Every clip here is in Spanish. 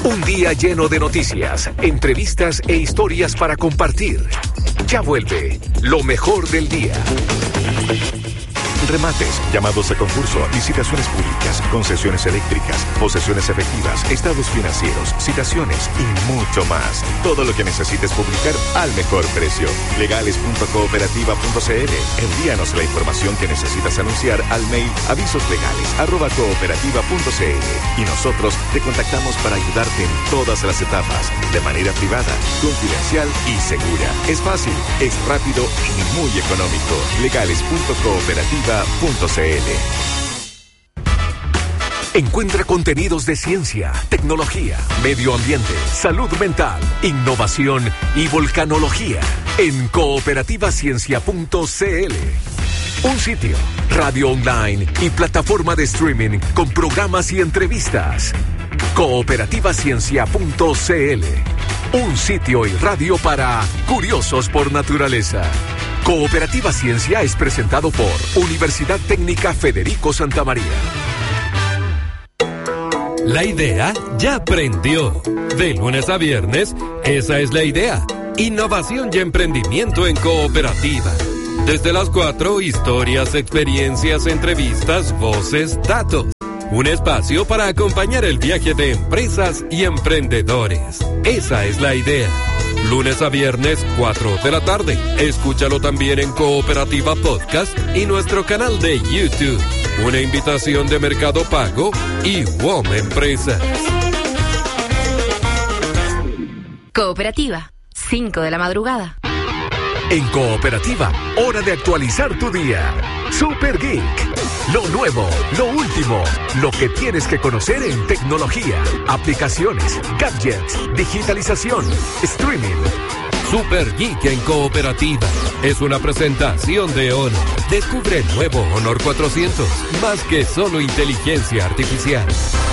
Un día lleno de noticias, entrevistas e historias para compartir. Ya vuelve lo mejor del día. Remates, llamados a concurso, licitaciones públicas, concesiones eléctricas, posesiones efectivas, estados financieros, citaciones y mucho más. Todo lo que necesites publicar al mejor precio. Legales.cooperativa.cl. Envíanos la información que necesitas anunciar al mail avisoslegales@cooperativa.cl y nosotros te contactamos para ayudarte en todas las etapas, de manera privada, confidencial y segura. Es fácil, es rápido y muy económico. Legales.cooperativa.cl. Encuentra contenidos de ciencia, tecnología, medio ambiente, salud mental, innovación y volcanología en cooperativaciencia.cl. Un sitio, radio online y plataforma de streaming con programas y entrevistas. Cooperativaciencia.cl. Un sitio y radio para curiosos por naturaleza. Cooperativa Ciencia es presentado por Universidad Técnica Federico Santa María. La idea ya prendió. De lunes a viernes, esa es la idea. Innovación y emprendimiento en cooperativa. Desde las 4, historias, experiencias, entrevistas, voces, datos. Un espacio para acompañar el viaje de empresas y emprendedores. Esa es la idea. Lunes a viernes, 4 de la tarde. Escúchalo también en Cooperativa Podcast y nuestro canal de YouTube. Una invitación de Mercado Pago y WOM Empresas. Cooperativa, 5 de la madrugada. En Cooperativa, hora de actualizar tu día. Super Geek. Lo nuevo, lo último, lo que tienes que conocer en tecnología, aplicaciones, gadgets, digitalización, streaming. Super Geek en Cooperativa. Es una presentación de Honor. Descubre el nuevo Honor 400. Más que solo inteligencia artificial.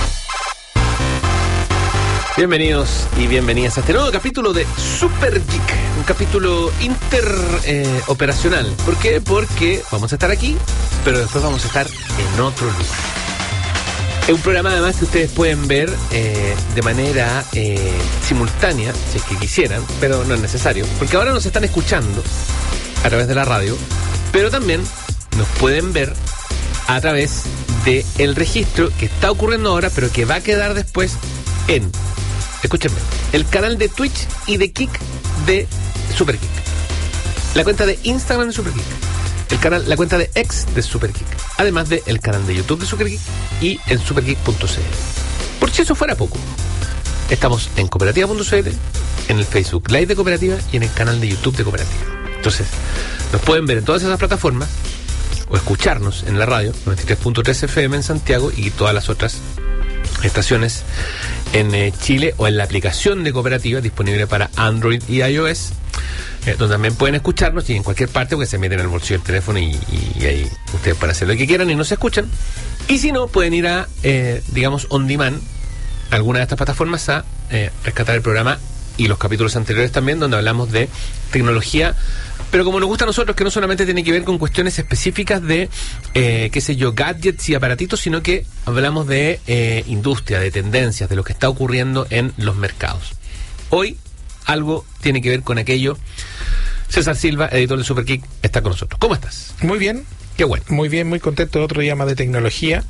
Bienvenidos y bienvenidas a este nuevo capítulo de Super Geek, un capítulo interoperacional. ¿Por qué? Porque vamos a estar aquí, pero después vamos a estar en otro lugar. Es un programa además que ustedes pueden ver de manera simultánea, si es que quisieran, pero no es necesario, porque ahora nos están escuchando a través de la radio, pero también nos pueden ver a través del registro que está ocurriendo ahora, pero que va a quedar después en... Escúchenme, el canal de Twitch y de Kik de Super Geek, la cuenta de Instagram de Super Geek, la cuenta de X de Super Geek, además del canal de YouTube de Super Geek y en supergeek.cl. Por si eso fuera poco, estamos en cooperativa.cl, en el Facebook Live de Cooperativa y en el canal de YouTube de Cooperativa. Entonces, nos pueden ver en todas esas plataformas o escucharnos en la radio 93.3 FM en Santiago y todas las otras estaciones en Chile o en la aplicación de Cooperativa disponible para Android y iOS, donde también pueden escucharnos y en cualquier parte porque se meten en el bolsillo del teléfono y ahí ustedes pueden hacer lo que quieran y nos escuchan. Y si no, pueden ir a, digamos, on demand, alguna de estas plataformas a rescatar el programa y los capítulos anteriores también, donde hablamos de tecnología, pero como nos gusta a nosotros, que no solamente tiene que ver con cuestiones específicas de, gadgets y aparatitos, sino que hablamos de industria, de tendencias, de lo que está ocurriendo en los mercados. Hoy algo tiene que ver con aquello. César Silva, editor de Super Geek, está con nosotros. ¿Cómo estás? Muy bien. Qué bueno. Muy bien, muy contento. Otro día más de tecnología.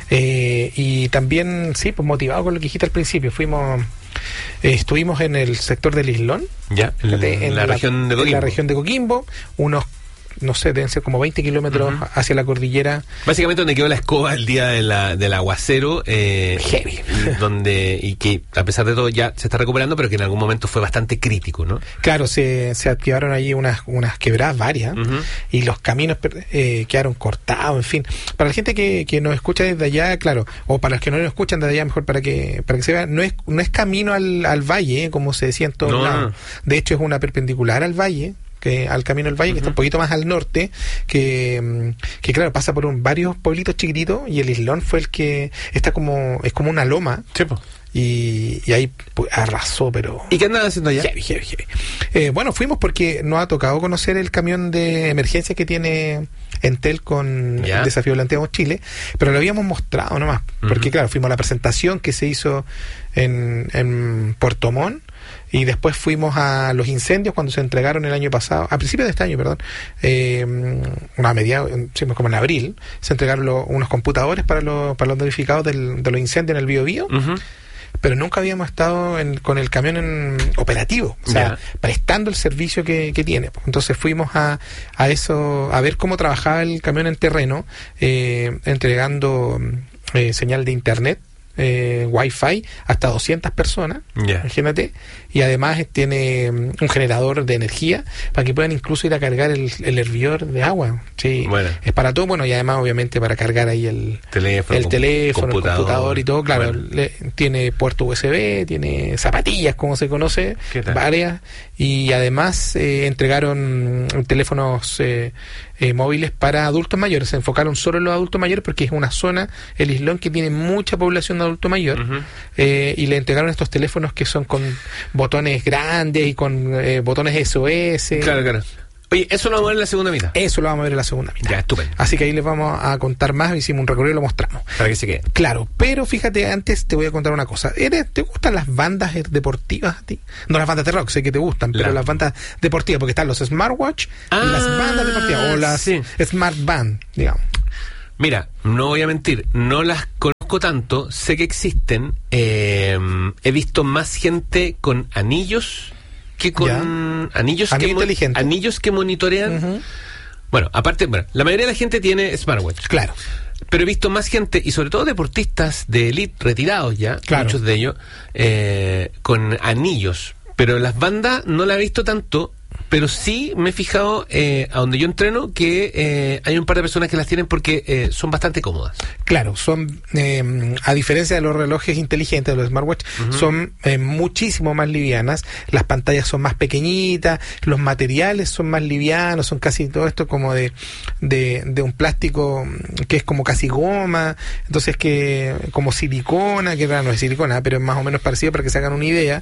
Y también, sí, pues motivado con lo que dijiste al principio. Estuvimos en el sector del Islón. Ya, en la región de Coquimbo. En la región de Coquimbo, unos, no sé, deben ser como 20 kilómetros hacia la cordillera. Básicamente donde quedó la escoba el día del aguacero. Heavy. Y que a pesar de todo ya se está recuperando, pero que en algún momento fue bastante crítico, ¿no? Claro, se activaron allí unas quebradas varias y los caminos quedaron cortados, en fin. Para la gente que nos escucha desde allá, claro, o para los que no nos escuchan desde allá, mejor para que se vea, no es camino al valle, como se decía en todos lados. De hecho, es una perpendicular al valle, al camino del valle, que está un poquito más al norte, que claro, pasa por varios pueblitos chiquititos, y el Islón fue el que es como una loma. Sí, po. y ahí pues, arrasó, pero... ¿Y qué andaban haciendo allá? Heavy. Bueno, fuimos porque nos ha tocado conocer el camión de emergencia que tiene Entel con el Desafío Planteamos Chile, pero lo habíamos mostrado nomás, porque claro, fuimos a la presentación que se hizo en Puerto Montt, y después fuimos a los incendios cuando se entregaron el año pasado, a principios de este año, perdón, a mediados, como en abril, se entregaron unos computadores para los damnificados de los incendios en el Biobío. Pero nunca habíamos estado con el camión operativo, o sea, prestando el servicio que tiene. Entonces fuimos a eso, a ver cómo trabajaba el camión en terreno, entregando señal de internet, Wi-Fi hasta 200 personas, imagínate, y además tiene un generador de energía para que puedan incluso ir a cargar el hervidor de agua. Sí, bueno. Es para todo, bueno, y además obviamente para cargar ahí el teléfono, el computador y todo, claro, tiene puerto USB, tiene zapatillas, como se conoce, varias, y además entregaron teléfonos móviles para adultos mayores. Se enfocaron solo en los adultos mayores porque es una zona, el Islón, que tiene mucha población de adulto mayor, y le entregaron estos teléfonos que son con botones grandes y con botones SOS. Claro. Oye, eso lo vamos a ver en la segunda mitad. Eso lo vamos a ver en la segunda mitad. Ya, estupendo. Así que ahí les vamos a contar más. Hicimos un recorrido y lo mostramos. Para que se quede. Claro, pero fíjate, antes te voy a contar una cosa. ¿Te gustan las bandas deportivas a ti? No las bandas de rock, sé que te gustan, pero las bandas deportivas, porque están los smartwatch y las bandas deportivas, o las smart band, digamos. Mira, no voy a mentir, no las conozco tanto, sé que existen. He visto más gente con anillos que con anillos que monitorean. Bueno, aparte, la mayoría de la gente tiene smartwatch. Claro. Pero he visto más gente, y sobre todo deportistas de elite retirados ya, muchos de ellos, con anillos. Pero las bandas no la he visto tanto. Pero sí me he fijado, a donde yo entreno, que hay un par de personas que las tienen porque son bastante cómodas. Claro, son, a diferencia de los relojes inteligentes, de los smartwatch, son muchísimo más livianas, las pantallas son más pequeñitas, los materiales son más livianos, son casi todo esto como de un plástico que es como casi goma, entonces que como silicona, que no es silicona, pero es más o menos parecido para que se hagan una idea.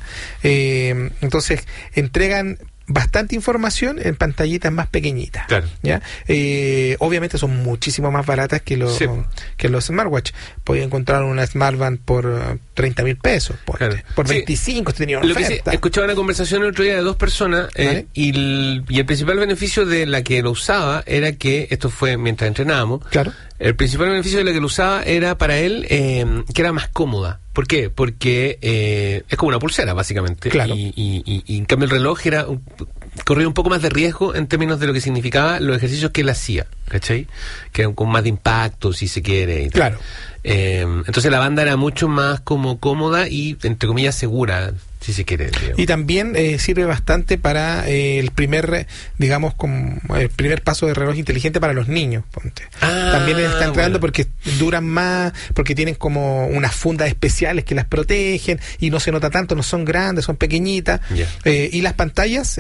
Entonces entregan bastante información en pantallitas más pequeñitas. Claro. ¿Ya? Obviamente son muchísimo más baratas que los smartwatch. Podía encontrar una smartband por 30,000 pesos, por 25 tenía una oferta. Escuchaba una conversación el otro día de dos personas, ¿vale? y el principal beneficio de la que lo usaba era que, esto fue mientras entrenábamos, el principal beneficio de la que lo usaba era para él que era más cómoda. ¿Por qué? Porque es como una pulsera, básicamente. Claro. Y en cambio el reloj corría un poco más de riesgo en términos de lo que significaba los ejercicios que él hacía, ¿cachai? Que eran con más de impacto, si se quiere. Y claro. Entonces la banda era mucho más como cómoda y, entre comillas, segura, si se quiere. Digamos. Y también sirve bastante para el primer, digamos, como el primer paso de reloj inteligente para los niños. Ponte. También está entrando porque duran más, porque tienen como unas fundas especiales que las protegen y no se nota tanto, no son grandes, son pequeñitas. Y las pantallas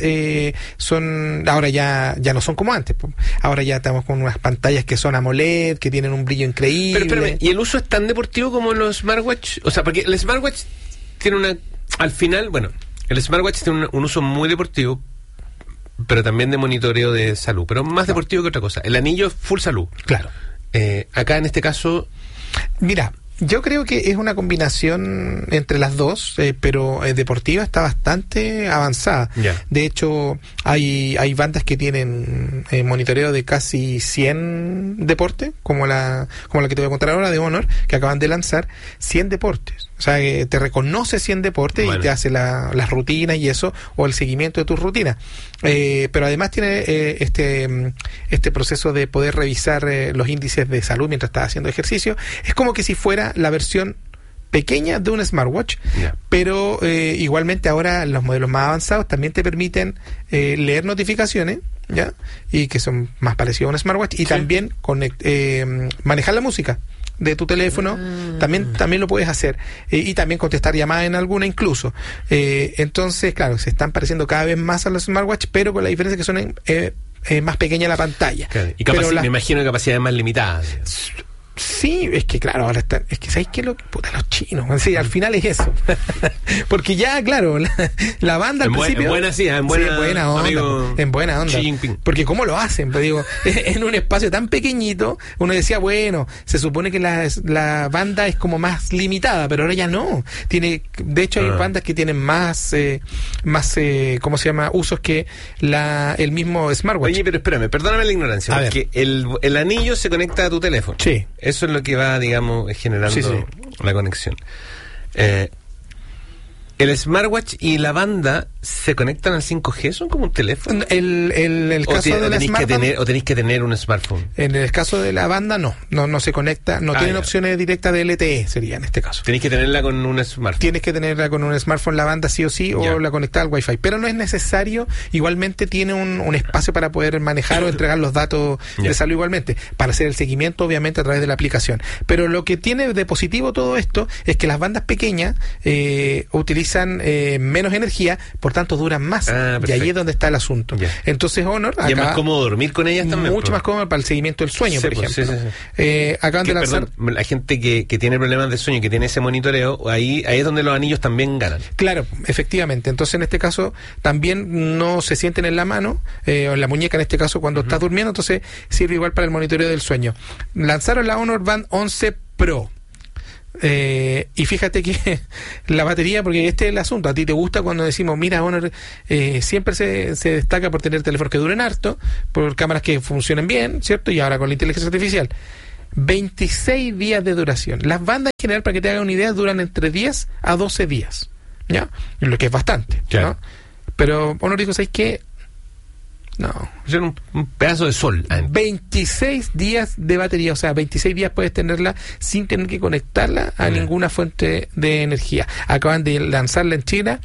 son, ahora ya no son como antes. Ahora ya estamos con unas pantallas que son AMOLED, que tienen un brillo increíble. Pero espérame, ¿y el uso es tan deportivo como los smartwatch? O sea, porque el smartwatch tiene una... Al final, bueno, el smartwatch tiene un uso muy deportivo, pero también de monitoreo de salud, pero más deportivo que otra cosa. El anillo es full salud. Claro. Acá en este caso... Mira, yo creo que es una combinación entre las dos, pero deportiva está bastante avanzada. De hecho, hay bandas que tienen monitoreo de casi 100 deportes, como la que te voy a contar ahora, de Honor, que acaban de lanzar 100 deportes. O sea, te reconoce 100 deportes y te hace las rutinas y eso, o el seguimiento de tus rutinas. Pero además tiene este proceso de poder revisar los índices de salud mientras estás haciendo ejercicio. Es como que si fuera la versión pequeña de un smartwatch, pero igualmente ahora los modelos más avanzados también te permiten leer notificaciones, ¿ya? Y que son más parecidos a un smartwatch, y también manejar la música de tu teléfono, también lo puedes hacer, y también contestar llamadas en alguna incluso. Entonces, claro, se están pareciendo cada vez más a los smartwatch, pero con la diferencia que son más pequeña la pantalla. Claro. Y me imagino capacidades más limitadas. Sí, es que claro, ahora están, es que ¿sabéis qué? Puta, los chinos, sí, al final es eso. Porque ya, claro, la banda al principio... En buena onda, en buena onda. Porque ¿cómo lo hacen? Pues digo, en un espacio tan pequeñito, uno decía, bueno, se supone que la banda es como más limitada, pero ahora ya no. De hecho, hay bandas que tienen más ¿cómo se llama? Usos que el mismo smartwatch. Oye, pero espérame, perdóname la ignorancia, porque el anillo se conecta a tu teléfono. Sí. Eso es lo que va, digamos, generando la conexión. ¿El smartwatch y la banda se conectan al 5G? ¿Son como un teléfono? El caso de la smartphone, ¿O tenéis que tener un smartphone? En el caso de la banda, no se conecta, tienen opciones directas de LTE, sería en este caso. Tenéis que tenerla con un smartphone. Tienes que tenerla con un smartphone, la banda sí o sí, o la conectada al Wi-Fi. Pero no es necesario, igualmente tiene un espacio para poder manejar o entregar los datos de salud igualmente, para hacer el seguimiento, obviamente, a través de la aplicación. Pero lo que tiene de positivo todo esto es que las bandas pequeñas utilizan menos energía, por tanto duran más. Y ahí es donde está el asunto. Entonces Honor y es más cómodo dormir con ellas también. Mucho más cómodo para el seguimiento del sueño, por ejemplo. Acaban de lanzar... Perdón, la gente que tiene problemas de sueño, que tiene ese monitoreo, ahí es donde los anillos también ganan. Claro, efectivamente. Entonces en este caso también no se sienten en la mano, o en la muñeca en este caso cuando estás durmiendo, entonces sirve igual para el monitoreo del sueño. Lanzaron la Honor Band 11 Pro. Y fíjate que la batería, porque este es el asunto, a ti te gusta cuando decimos, mira, Honor siempre se destaca por tener teléfonos que duren harto, por cámaras que funcionen bien, ¿cierto? Y ahora con la inteligencia artificial, 26 días de duración. Las bandas en general, para que te hagan una idea, duran entre 10 a 12 días, ¿ya? Lo que es bastante, ¿no? Pero Honor dijo, ¿sabes qué? No. Es un pedazo de sol. 26 días de batería, o sea, 26 días puedes tenerla sin tener que conectarla a ninguna fuente de energía. Acaban de lanzarla en China,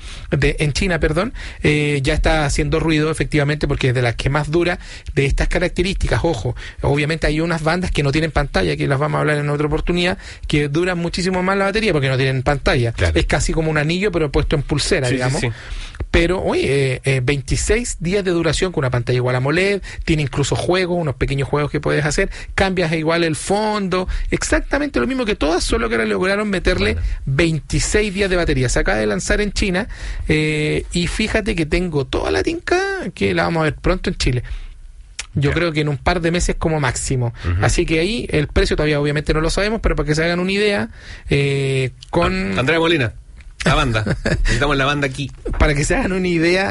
ya está haciendo ruido efectivamente porque es de las que más dura de estas características. Ojo, obviamente hay unas bandas que no tienen pantalla, que las vamos a hablar en otra oportunidad, que duran muchísimo más la batería porque no tienen pantalla. Claro. Es casi como un anillo pero puesto en pulsera, digamos. Sí. Pero, oye, 26 días de duración con una pantalla igual a AMOLED, tiene incluso juegos, unos pequeños juegos que puedes hacer, cambias igual el fondo, exactamente lo mismo que todas, solo que ahora lograron meterle 26 días de batería. Se acaba de lanzar en China, y fíjate que tengo toda la tinca que la vamos a ver pronto en Chile. Yo creo que en un par de meses como máximo. Así que ahí el precio todavía obviamente no lo sabemos, pero para que se hagan una idea, con... Andrea Molina. La banda, necesitamos la banda aquí. Para que se hagan una idea,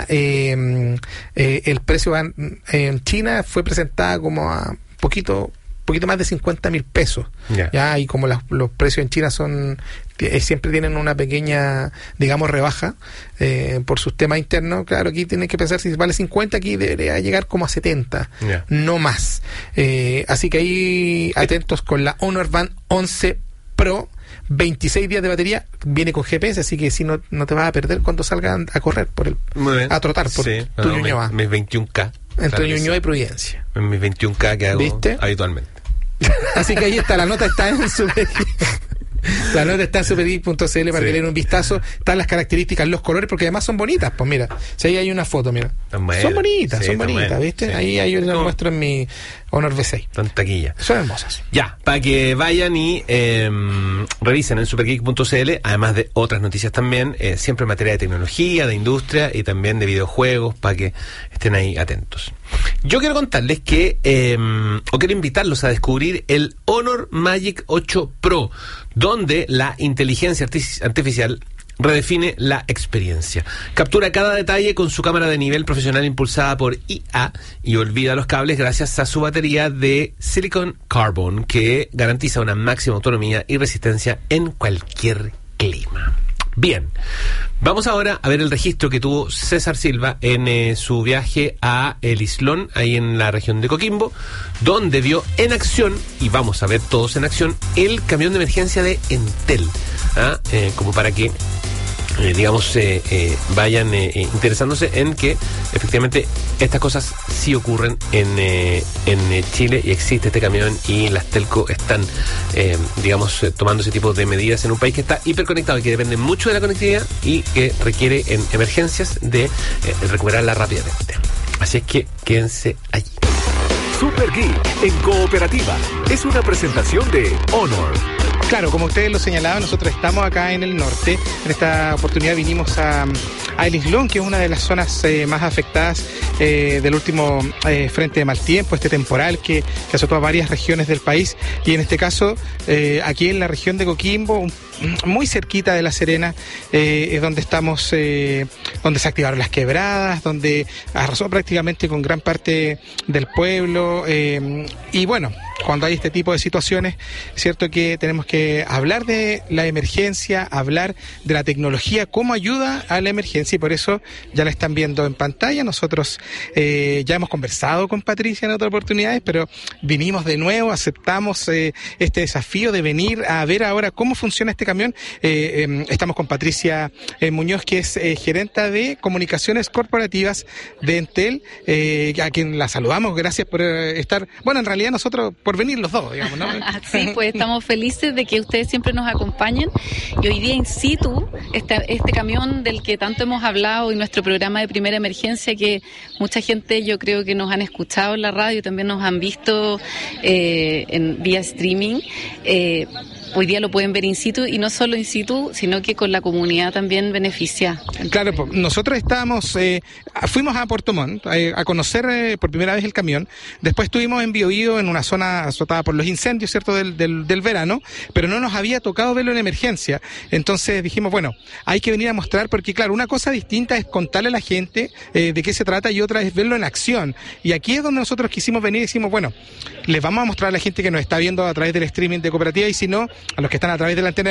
el precio en China fue presentada como a poquito más de 50,000 pesos. Ya, y como los precios en China siempre tienen una pequeña, digamos, rebaja por sus temas internos. Claro, aquí tienen que pensar, si vale 50, aquí debería llegar como a 70, no más. Así que ahí atentos con la Honor Band 11 Pro. 26 días de batería, viene con GPS, así que si no te vas a perder cuando salgan a correr a trotar por tu Ñuñoa. Mis 21K. Entre Ñuñoa y Providencia. Mis 21K que hago habitualmente. Así que ahí está, la nota está en la nota está en supergeek.cl para que le den un vistazo. Están las características, los colores, porque además son bonitas. Pues mira, si ahí hay una foto, mira. Son bonitas, ¿viste? Sí. Ahí yo les muestro en mi Honor V6. Son taquilla. Son hermosas. Ya, para que vayan y revisen en supergeek.cl, además de otras noticias también, siempre en materia de tecnología, de industria y también de videojuegos, para que estén ahí atentos. Yo quiero contarles que, o quiero invitarlos a descubrir el Honor Magic 8 Pro, donde la inteligencia artificial redefine la experiencia. Captura cada detalle con su cámara de nivel profesional impulsada por IA y olvida los cables gracias a su batería de Silicon Carbon, que garantiza una máxima autonomía y resistencia en cualquier clima. Bien, vamos ahora a ver el registro que tuvo César Silva en su viaje a El Islón, ahí en la región de Coquimbo, donde vio en acción, y vamos a ver todos en acción, el camión de emergencia de Entel, como para que vayan interesándose en que efectivamente estas cosas sí ocurren en Chile, y existe este camión, y las telco están tomando ese tipo de medidas en un país que está hiperconectado y que depende mucho de la conectividad y que requiere en emergencias de recuperarla rápidamente. Así es que quédense allí. Super Geek en Cooperativa es una presentación de Honor. Claro, como ustedes lo señalaban, nosotros estamos acá en el norte. En esta oportunidad vinimos a El Islón, que es una de las zonas más afectadas del último frente de mal tiempo, este temporal que azotó a varias regiones del país. Y en este caso, aquí en la región de Coquimbo, muy cerquita de La Serena, es donde estamos, donde se activaron las quebradas, donde arrasó prácticamente con gran parte del pueblo. Y bueno, cuando hay este tipo de situaciones, es cierto que tenemos que hablar de la emergencia, hablar de la tecnología, cómo ayuda a la emergencia, y por eso ya la están viendo en pantalla. Nosotros ya hemos conversado con Patricia en otras oportunidades, pero vinimos de nuevo, aceptamos este desafío de venir a ver ahora cómo funciona este camión. Estamos con Patricia Muñoz, que es gerenta de comunicaciones corporativas de Entel, a quien la saludamos. Gracias por estar, bueno, en realidad nosotros por venir los dos, digamos, ¿no? Sí, pues estamos felices de que ustedes siempre nos acompañen, y hoy día in situ, este camión del que tanto hemos hablado y nuestro programa de primera emergencia, que mucha gente yo creo que nos han escuchado en la radio, también nos han visto en vía streaming. Hoy día lo pueden ver in situ, y no solo in situ, sino que con la comunidad también beneficia. Claro, pues nosotros fuimos a Puerto Montt a conocer por primera vez el camión. Después estuvimos en Biobío, en una zona azotada por los incendios, ¿cierto?, del verano, pero no nos había tocado verlo en emergencia. Entonces dijimos, bueno, hay que venir a mostrar, porque claro, una cosa distinta es contarle a la gente de qué se trata, y otra es verlo en acción. Y aquí es donde nosotros quisimos venir y decimos, bueno, les vamos a mostrar a la gente que nos está viendo a través del streaming de Cooperativa, y si no, a los que están a través de la antena